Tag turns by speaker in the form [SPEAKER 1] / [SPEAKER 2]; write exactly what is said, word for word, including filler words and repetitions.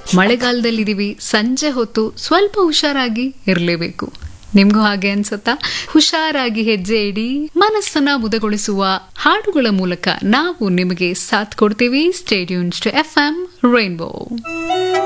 [SPEAKER 1] ಮಳೆಗಾಲದಲ್ಲಿದ್ದೀವಿ, ಸಂಜೆ ಹೊತ್ತು ಸ್ವಲ್ಪ ಹುಷಾರಾಗಿ ಇರಲೇಬೇಕು. ನಿಮ್ಗೂ ಹಾಗೆ ಅನ್ಸುತ್ತಾ? ಹುಷಾರಾಗಿ ಹೆಜ್ಜೆ ಇಡಿ, ಮನಸ್ಸನ್ನ ಮುದಗೊಳಿಸುವ ಹಾಡುಗಳ ಮೂಲಕ ನಾವು ನಿಮಗೆ ಸಾಥ್ ಕೊಡ್ತೀವಿ. Stay tuned to F M rainbow.